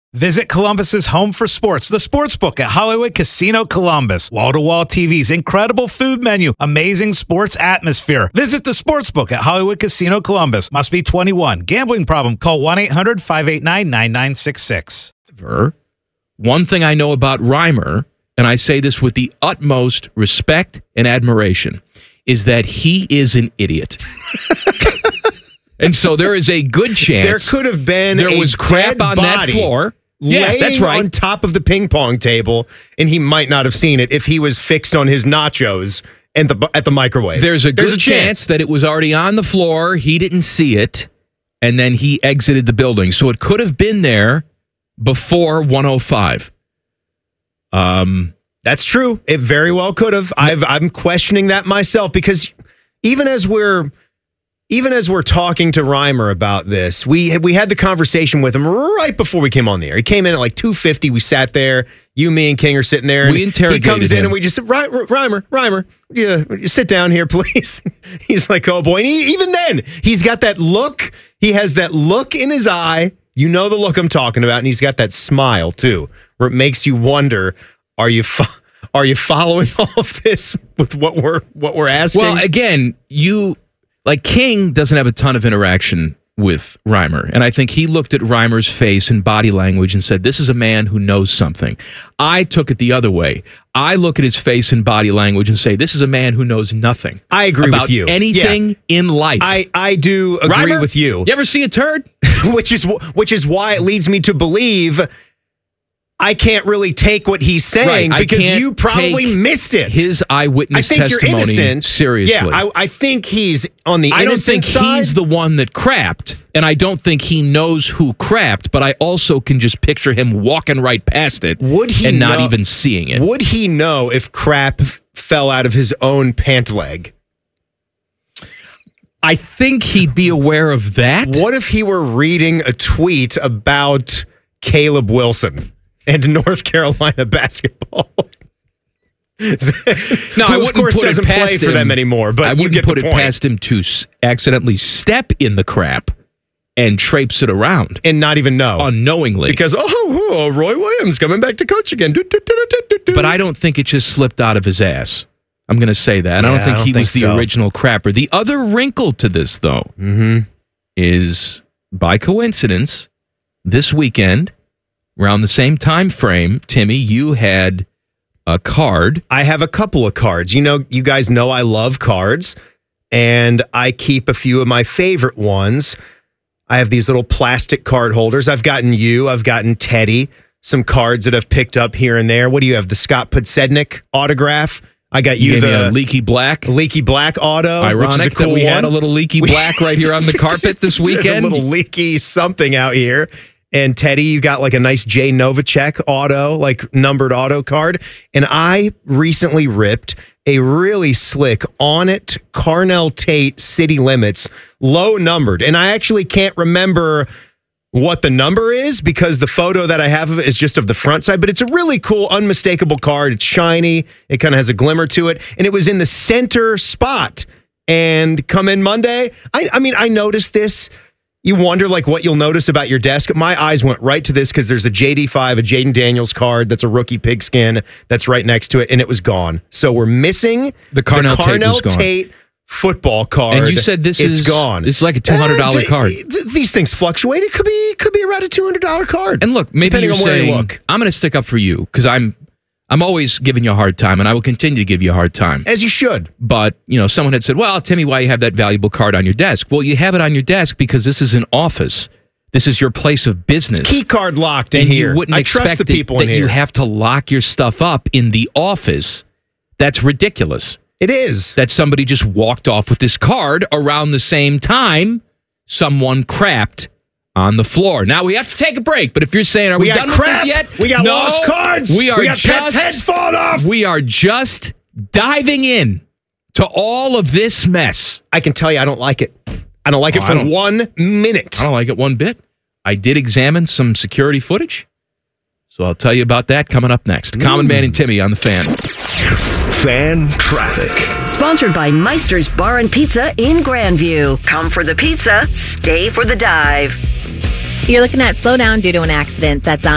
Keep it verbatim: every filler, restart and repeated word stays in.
Visit Columbus's home for sports, the Sportsbook at Hollywood Casino Columbus. Wall-to-wall T Vs, incredible food menu, amazing sports atmosphere. Visit the Sportsbook at Hollywood Casino Columbus. Must be twenty-one. Gambling problem? Call one eight hundred five eight nine nine nine six six. One thing I know about Reimer, and I say this with the utmost respect and admiration, is that he is an idiot. And so there is a good chance there could have been there a was crap dead on that body floor. Yeah, laying that's right. on top of the ping pong table, and he might not have seen it if he was fixed on his nachos and the at the microwave. There's a There's good a chance. chance that it was already on the floor. He didn't see it, and then he exited the building. So it could have been there before one oh five. Um, That's true. It very well could have. I've, I'm questioning that myself because even as we're even as we're talking to Reimer about this, we we had the conversation with him right before we came on the air. He came in at like two fifty. We sat there. You, me, and King are sitting there. And we interrogated He comes in him. and we just said, Reimer, Reimer, yeah, you sit down here, please. He's like, oh boy. And he, even then, he's got that look. He has that look in his eye. You know the look I'm talking about, and he's got that smile too, where it makes you wonder: Are you fo- are you following all of this with what we're what we're asking? Well, again, you like King doesn't have a ton of interaction with Reimer, and I think he looked at Reimer's face and body language and said, "This is a man who knows something." I took it the other way. I look at his face and body language and say, "This is a man who knows nothing." I agree about with you. Anything Yeah. in life. I I do agree Reimer, with you. You ever see a turd? which is which is why it leads me to believe I can't really take what he's saying Right, I because can't you probably take missed it. His eyewitness I think testimony you're innocent. seriously. Yeah, I, I think he's on the I don't innocent think side. he's the one that crapped, and I don't think he knows who crapped, but I also can just picture him walking right past it Would he and not know- even seeing it. Would he know if crap f- fell out of his own pant leg? I think he'd be aware of that. What if he were reading a tweet about Caleb Wilson and North Carolina basketball? No, I Who, wouldn't of course, put it doesn't past play for him. them anymore. But I you wouldn't get put the it point. past him to s- accidentally step in the crap and traipse it around and not even know unknowingly. because oh, oh, Roy Williams coming back to coach again. Do, do, do, do, do, do. But I don't think it just slipped out of his ass. I'm going to say that. I Yeah, don't think I don't he think was the so. original crapper. The other wrinkle to this, though, Mm-hmm. is by coincidence, this weekend, around the same time frame, Timmy, you had a card. I have a couple of cards. You know, you guys know I love cards, and I keep a few of my favorite ones. I have these little plastic card holders. I've gotten you, I've gotten Teddy, some cards that I've picked up here and there. What do you have? The Scott Podsednik autograph. I got you, You gave me the a leaky black. leaky black auto. Ironic which is a cool that we one. had a little leaky black right here on the carpet this There's weekend. A little leaky something out here. And Teddy, you got like a nice Jay Novacek auto, like numbered auto card. And I recently ripped a really slick On It Carnell Tate City Limits, low numbered. And I actually can't remember what the number is because the photo that I have of it is just of the front side, but it's a really cool, unmistakable card. It's shiny. It kind of has a glimmer to it. And it was in the center spot. And come in Monday, I, I mean, I noticed this. You wonder like what you'll notice about your desk. My eyes went right to this because there's a J D five, a Jaden Daniels card that's a rookie pigskin that's right next to it, and it was gone. So we're missing The Carnell Tate Carnell was gone. Tate football card. And you said this it's is gone. It's like a two hundred dollars Uh, card. th- These things fluctuate. It could be could be around a two hundred dollars card. And look, maybe depending you're on where you saying, look. I'm going to stick up for you because I'm I'm always giving you a hard time, and I will continue to give you a hard time. As you should. But, you know, someone had said, well, tell me why you have that valuable card on your desk. Well, you have it on your desk because this is an office. This is your place of business. It's key card locked in and here. you wouldn't I expect trust the that- people that, in here. you have to lock your stuff up in the office. That's ridiculous. It is. That somebody just walked off with this card around the same time someone crapped on the floor. Now we have to take a break, but if you're saying, are we, We got done crap. with this yet? We got No, lost cards. We are We got pets' just heads falling off. We are just diving in to all of this mess. I can tell you I don't like it. I don't like Oh, it I for don't- one minute. I don't like it one bit. I did examine some security footage, so I'll tell you about that coming up next. Mm. Common Man and Timmy on the Fan. Fan traffic. Sponsored by Meister's Bar and Pizza in Grandview. Come for the pizza, stay for the dive. You're looking at slowdown due to an accident that's on